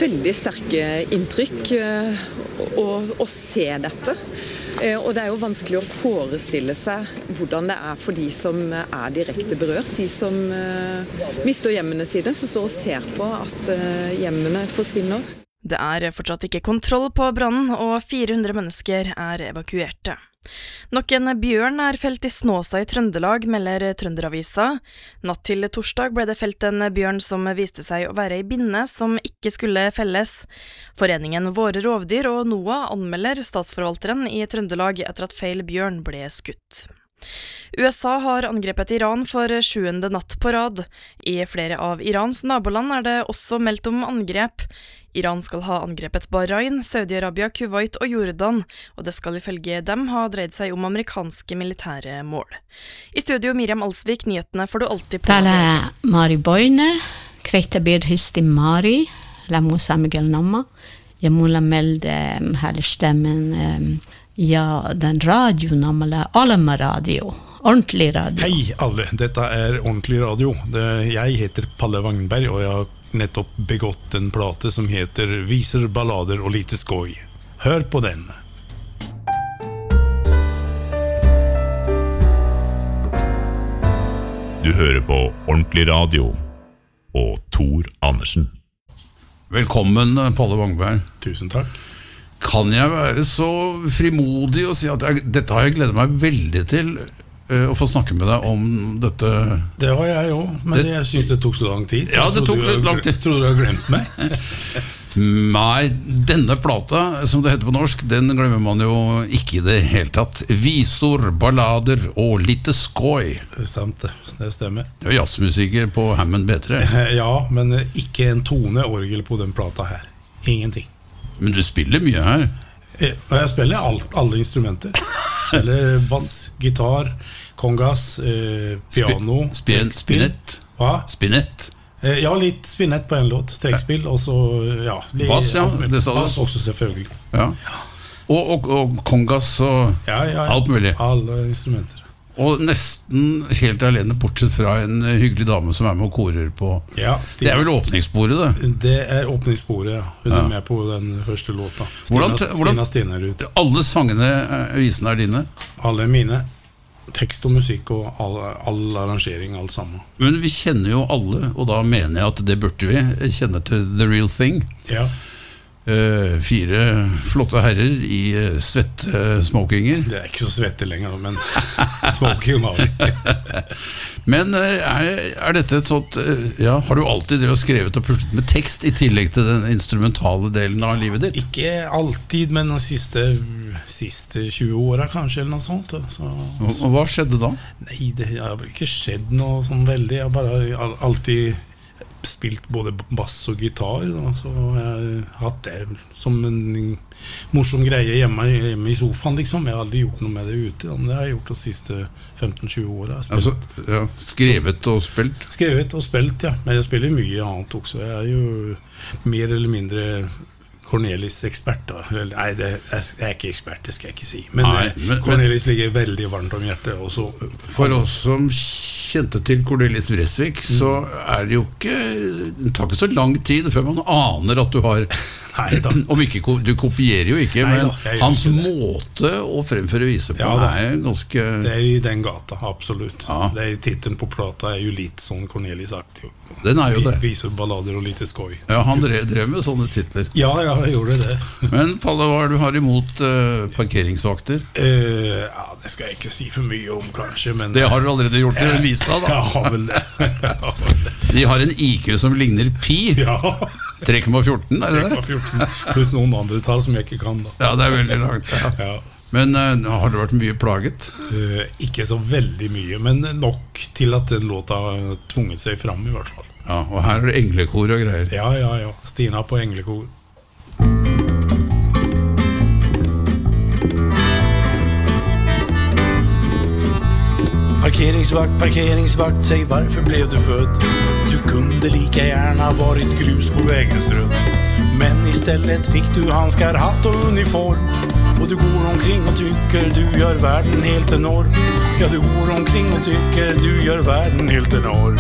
veldig sterke inntrykk å se dette. Og det jo vanskelig å forestille seg hvordan det for de som direkte berørt, de som mister hjemmene sine, som står og ser på at hjemmene forsvinner. Det fortsatt ikke kontroll på brannen, og 400 mennesker evakuerte. Nok en bjørn felt i Snåsa i Trøndelag, melder Trønderavisa. Natt til torsdag ble det felt en bjørn som viste seg å være i binne som ikke skulle felles. Foreningen Våre Rovdyr og NOAH anmelder statsforvalteren i Trøndelag etter at feil bjørn ble skutt. USA har angrepet Iran for 7. natt på rad. I flere av Irans naboland det også meldt om angrep. Iran skal ha angrepet Bahrain, Saudi-Arabia, Kuwait og Jordan, og det skal ifølge dem ha dreid seg om amerikanske militære mål. I studio Miriam Alsvik, nyhetene får du alltid på. Tala Mari Boine, Kreta Birhisti Mari, la Musa Miguel Namma, Jamula melde hele stemmen, ja, den radioen, la Alma Radio. Ordentlig radio. Hei alle, dette Ordentlig radio. Jeg heter Palle Wagnberg, og jeg har nettopp begått en plate som heter Viser ballader og lite skoj. Hør på den. Du hører på Ordentlig radio og Tor Andersen. Velkommen, Palle Wagnberg. Tusen takk. Kan jeg være så frimodig og si at dette har jeg gledet meg veldig til å få snakke med deg om dette? Det har jeg jo, men jeg synes det tok så lang tid. Ja, det tok litt lang tid. Tror du har glemt meg? Nei, denne plata, som det heter på norsk, den glemmer man jo ikke i det hele tatt. Visor, ballader og lite skoj. Det stemmer. Det jazzmusiker på Hammond B3. Ja, men ikke en tone orgel på den plata her. Ingenting. Men du spiller mye her. Jeg spiller alle instrumenter. Spiller bass, gitar, kongas, piano, spinett. Hva? Spinett. Ja, litt spinett på en låt, trekkspill, og så, ja. Bass, ja, det sa du. Bass også, selvfølgelig. Ja. Og kongas og alt mulig. Alle instrumenter. Og nesten helt alene, bortsett fra en hyggelig dame som med og korer på. Ja, det vel åpningssporet, det? Det åpningssporet, ja. Hun med på den første låta. Stina Stenerud. Alle sangene, visene dine? Alle mine. Tekst og musikk og all arrangering, alt sammen. Men vi kjenner jo alle, og da mener jeg at det burde vi kjenne til The Real Thing. Ja. 4 flotte herrer i svette smokinger. Det ikke så svette lenger, men smoking har vi. Men dette et sånt, ja, har du alltid skrevet og puslet med tekst i tillegg til den instrumentale delen av livet ditt? Ikke alltid, men de siste 20 årene kanskje, eller noe sånt. Og hva skjedde da? Nei, det har ikke skjedd noe sånn veldig. Jeg har bare alltid spilt både bass og gitar, så jeg har hatt det som en morsom greie hjemme i sofaen, liksom. Jeg har aldri gjort noe med det ute, men det har jeg gjort de siste 15-20 årene. Altså, ja, skrevet og spilt? Skrevet og spilt, ja. Men jeg spiller mye annet også. Jeg jo mer eller mindre Cornelis-ekspert da. Nei, jeg ikke ekspert, det skal jeg ikke si. Men Cornelis ligger veldig varmt om hjertet. Også. For oss som kjente til Cornelis Vreeswijk, så det jo ikke, det tar ikke så lang tid før man aner at du har, om ikke, du kopierer jo ikke, men hans måte å fremføre viser på, ganske... Det i den gata, absolutt. Ja. Titeln på plata jo litt sånn Cornelis-aktig. Den jo det. Viser ballader og lite skoj. Ja, han drev med sånne titler. Ja, jeg gjorde det. Men Palle, hva du har imot parkeringsvakter? Ja, det skal jeg ikke si for mye om, kanskje, men... Det har du allerede gjort i den visa, da. Ja, vel det. De har en IQ som ligner pi. Ja. 3,14, det? 3,14, pluss noen andre tall som jeg ikke kan da. Ja, det veldig langt, ja. Men har det vært mye plaget? Ikke så veldig mye, men nok til at den låta har tvunget seg fram i hvert fall. Ja, og her det englekor og greier. Ja, Stina på englekor. Parkeringsvakt, säg varför blev du född? Du kunde lika gärna varit grus på vägen strött. Men istället fick du handskar, hatt och uniform. Och du går omkring och tycker du gör världen helt enorm. Ja, du går omkring och tycker du gör världen helt enorm.